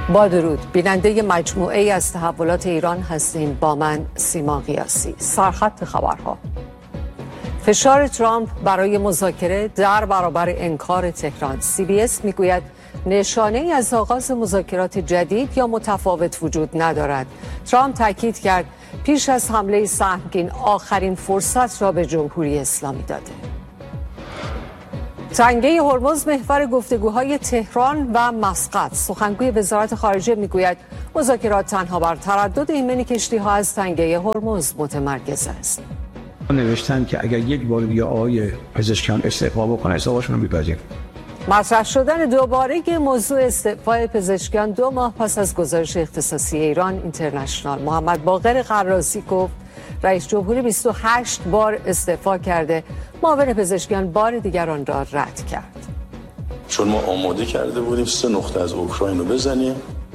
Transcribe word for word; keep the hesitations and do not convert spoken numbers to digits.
با درود، بیننده مجموعه ای از تحولات ایران هستین. با من سیما قیاسی. سرخط خبرها: فشار ترامپ برای مذاکره در برابر انکار تهران. سی بی اس میگوید نشانه ای از آغاز مذاکرات جدید یا متفاوت وجود ندارد. ترامپ تاکید کرد پیش از حمله سهمگین آخرین فرصت را به جمهوری اسلامی داده. تنگه هرمز محور گفتگوهای تهران و مسقط. سخنگوی وزارت خارجه میگوید مذاکرات تنها بر تردد ایمن کشتی‌ها از تنگه هرمز متمرکز است. نوشتن که اگر یک بار دیگه آقای پزشکیان استعفا بکنه استعفاشون رو می‌پذیریم. مطرح شدن دوباره موضوع استعفای پزشکیان دو ماه پس از گزارش اختصاصی ایران اینترنشنال. محمد باقر قرازی گفت رئیس جمهوری بیست و هشت بار استعفا کرده، معاون پزشکیان بار دیگر آن را رد کرد. چون ما آماده کرده بودیم سه نقطه از اوکراین رو بزنیم